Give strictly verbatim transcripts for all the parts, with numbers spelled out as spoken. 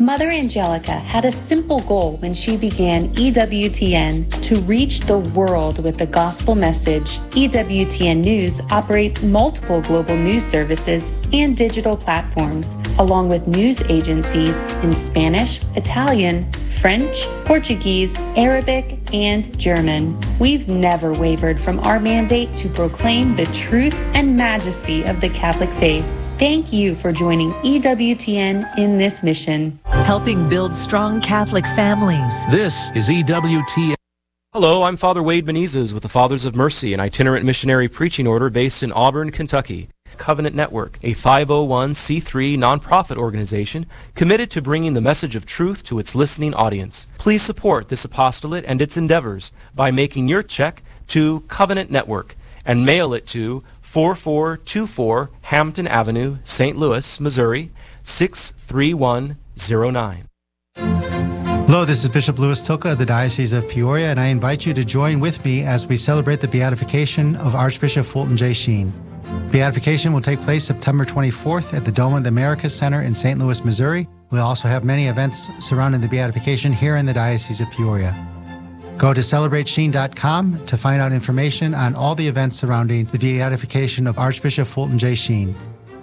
Mother Angelica had a simple goal when she began E W T N: to reach the world with the gospel message. E W T N News operates multiple global news services and digital platforms, along with news agencies in Spanish, Italian, French, Portuguese, Arabic, and German. We've never wavered from our mandate to proclaim the truth and majesty of the Catholic faith. Thank you for joining E W T N in this mission. Helping build strong Catholic families. This is E W T N. Hello, I'm Father Wade Benitez with the Fathers of Mercy, an itinerant missionary preaching order based in Auburn, Kentucky. Covenant Network, a five oh one c three nonprofit organization committed to bringing the message of truth to its listening audience. Please support this apostolate and its endeavors by making your check to Covenant Network and mail it to four four two four Hampton Avenue, Saint Louis, Missouri, six three one zero nine. Hello, this is Bishop Louis Tilka of the Diocese of Peoria, and I invite you to join with me as we celebrate the beatification of Archbishop Fulton J. Sheen. Beatification will take place September twenty-fourth at the Dome of the Americas Center in Saint Louis, Missouri. We'll also have many events surrounding the beatification here in the Diocese of Peoria. Go to celebrate sheen dot com to find out information on all the events surrounding the beatification of Archbishop Fulton J. Sheen.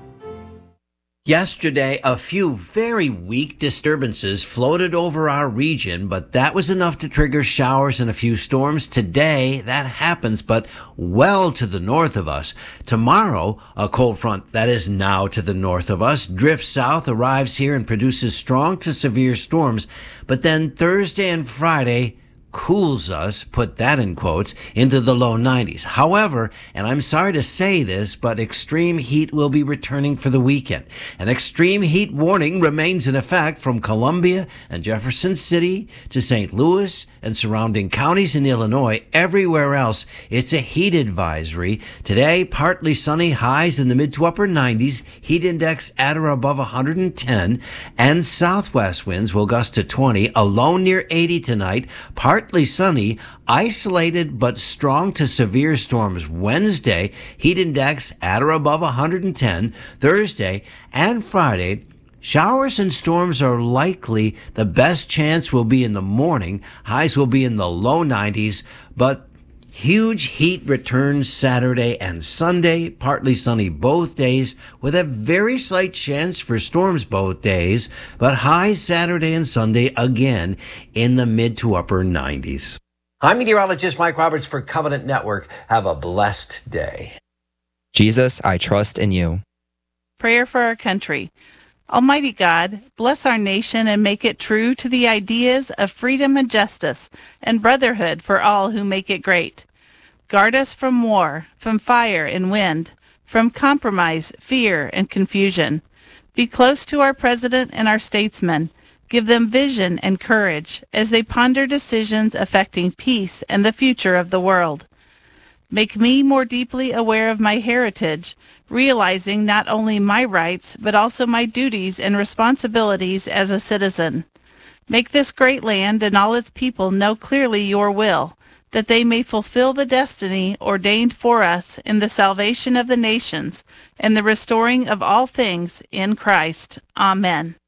Yesterday, a few very weak disturbances floated over our region, but that was enough to trigger showers and a few storms. Today, that happens, but well to the north of us. Tomorrow, a cold front that is now to the north of us drifts south, arrives here, and produces strong to severe storms. But then Thursday and Friday cools us, put that in quotes, into the low nineties. However, and I'm sorry to say this, but extreme heat will be returning for the weekend. An extreme heat warning remains in effect from Columbia and Jefferson City to Saint Louis and surrounding counties in Illinois. Everywhere else, it's a heat advisory. Today, partly sunny, highs in the mid to upper nineties, heat index at or above one hundred ten, and southwest winds will gust to twenty, a low near eighty tonight, partly sunny, isolated but strong to severe storms Wednesday, heat index at or above one hundred ten, Thursday and Friday. Showers and storms are likely. The best chance will be in the morning. Highs will be in the low nineties, but huge heat returns Saturday and Sunday, partly sunny both days, with a very slight chance for storms both days, but highs Saturday and Sunday again in the mid to upper nineties. I'm meteorologist Mike Roberts for Covenant Network. Have a blessed day. Jesus, I trust in you. Prayer for our country. Almighty God, bless our nation and make it true to the ideas of freedom and justice and brotherhood for all who make it great. Guard us from war, from fire and wind, from compromise, fear, and confusion. Be close to our president and our statesmen. Give them vision and courage as they ponder decisions affecting peace and the future of the world. Make me more deeply aware of my heritage, realizing not only my rights, but also my duties and responsibilities as a citizen. Make this great land and all its people know clearly your will, that they may fulfill the destiny ordained for us in the salvation of the nations and the restoring of all things in Christ. Amen.